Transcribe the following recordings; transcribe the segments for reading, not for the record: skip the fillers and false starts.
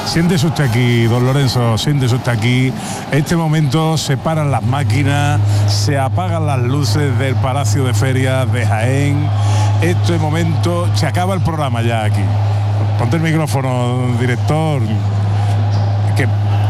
Siéntese usted aquí, don Lorenzo, siéntese usted aquí. Este momento se paran las máquinas, se apagan las luces del Palacio de Ferias de Jaén. Este momento, se acaba el programa ya aquí. Ponte el micrófono, director. Que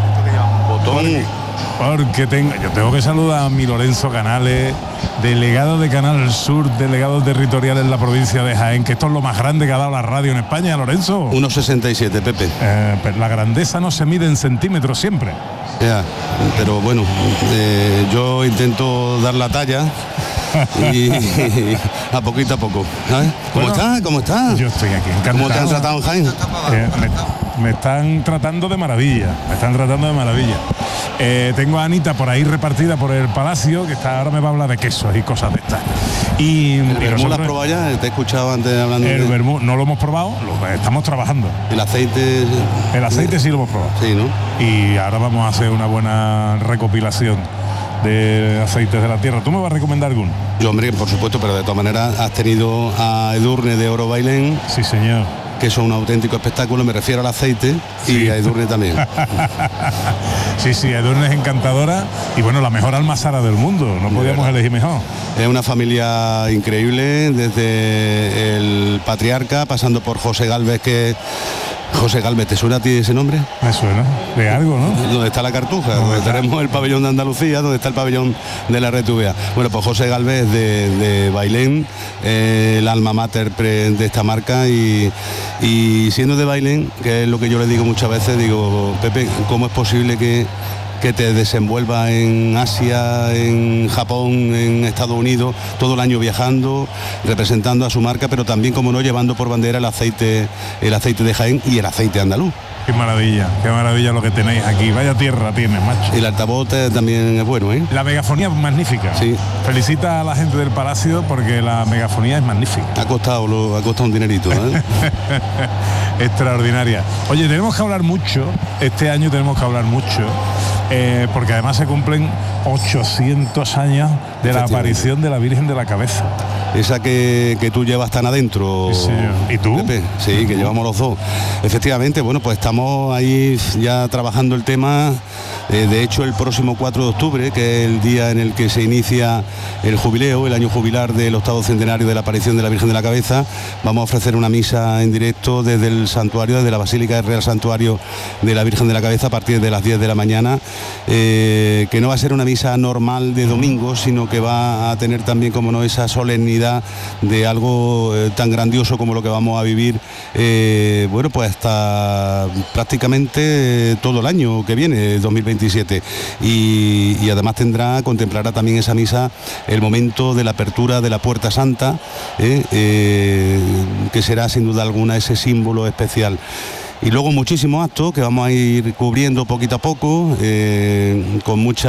porque yo tengo que saludar a mi Lorenzo Canales, delegado de Canal Sur, delegado territorial en la provincia de Jaén, que esto es lo más grande que ha dado la radio en España, Lorenzo. 1,67, Pepe. Pero la grandeza no se mide en centímetros siempre. Ya, pero bueno, yo intento dar la talla y a poquito a poco. ¿Sabes? ¿Cómo está? Yo estoy aquí encantado. ¿Cómo te han tratado en Jaén? Me están tratando de maravilla, tengo a Anita por ahí repartida por el palacio, que ahora me va a hablar de quesos y cosas de estas. ¿El vermú lo has probado ya? Te he escuchado antes hablando el vermú no lo hemos probado, estamos trabajando. ¿El aceite? El aceite sí lo hemos probado. Sí, ¿no? Y ahora vamos a hacer una buena recopilación de aceites de la tierra. ¿Tú me vas a recomendar alguno? Yo, hombre, por supuesto, pero de todas maneras has tenido a Edurne de Oro Bailén. Sí, señor. Que es un auténtico espectáculo, me refiero al aceite, sí. Y a Edurne también. Sí, Edurne es encantadora y bueno, la mejor almazara del mundo, no podíamos elegir mejor. Es una familia increíble, desde el patriarca, pasando por José Galvez, José Galvez, ¿te suena a ti ese nombre? Me suena, de algo, ¿no? Donde está la Cartuja, donde tenemos el pabellón de Andalucía, donde está el pabellón de la RTVA. Bueno, pues José Galvez de Bailén, el alma mater de esta marca y siendo de Bailén, que es lo que yo le digo muchas veces, digo, Pepe, ¿cómo es posible que te desenvuelva en Asia, en Japón, en Estados Unidos, todo el año viajando, representando a su marca, pero también, como no, llevando por bandera el aceite de Jaén y el aceite andaluz? Qué maravilla lo que tenéis aquí. Vaya tierra tienes, macho. El altavoz también es bueno, ¿eh? La megafonía es magnífica. Sí. Felicita a la gente del Palacio porque la megafonía es magnífica. Ha costado un dinerito, ¿eh? Extraordinaria. Oye, tenemos que hablar mucho, este año tenemos que hablar mucho, porque además se cumplen 800 años de la aparición de la Virgen de la Cabeza. Esa que tú llevas tan adentro. Sí, señor. ¿Y tú? Pepe, sí, que llevamos los dos. Efectivamente, bueno, pues estamos ahí ya trabajando el tema. De hecho, el próximo 4 de octubre, que es el día en el que se inicia el jubileo, el año jubilar del 8º centenario de la aparición de la Virgen de la Cabeza, vamos a ofrecer una misa en directo desde el santuario, desde la Basílica del Real Santuario de la Virgen de la Cabeza, a partir de las 10 de la mañana, que no va a ser una misa normal de domingo, sino que va a tener también, como no, esa solemnidad de algo tan grandioso como lo que vamos a vivir, bueno, pues hasta prácticamente todo el año que viene, 2027, y además contemplará también esa misa el momento de la apertura de la Puerta Santa, que será sin duda alguna ese símbolo especial. Y luego muchísimos actos que vamos a ir cubriendo poquito a poco, con mucho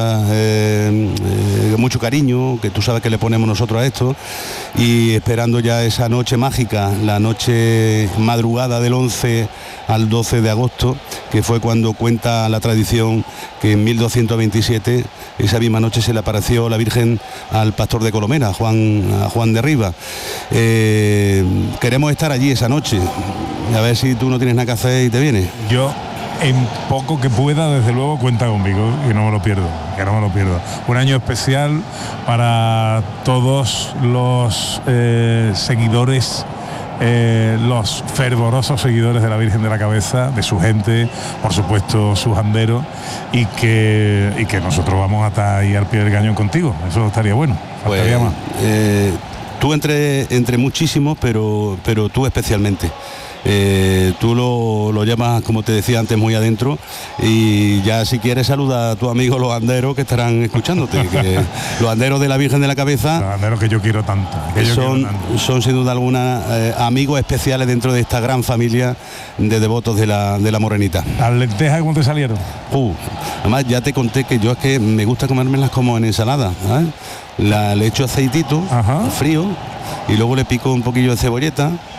cariño, que tú sabes que le ponemos nosotros a esto, y esperando ya esa noche mágica, la noche madrugada del 11 al 12 de agosto, que fue cuando cuenta la tradición que en 1227, esa misma noche, se le apareció la Virgen al pastor de Colomera, a Juan de Rivas. Queremos estar allí esa noche, a ver si tú no tienes nada que hacer y te vienes. Yo, en poco que pueda, desde luego, cuenta conmigo, que no me lo pierdo. Un año especial para todos los seguidores, los fervorosos seguidores de la Virgen de la Cabeza, de su gente, por supuesto sus anderos, y que nosotros vamos a estar ahí al pie del cañón contigo. Eso estaría bueno. Faltaría más. Tú entre muchísimos, pero tú especialmente. Tú lo llamas, como te decía antes, muy adentro, y ya si quieres saluda a tus amigos los anderos que estarán escuchándote, que los anderos de la Virgen de la Cabeza, los anderos que yo quiero tanto, son sin duda alguna amigos especiales dentro de esta gran familia de devotos de la Morenita. ¿Las lentejas cómo te salieron? Además ya te conté que yo es que me gusta comérmelas como en ensalada, ¿sabes? Le echo aceitito, frío, y luego le pico un poquillo de cebolleta,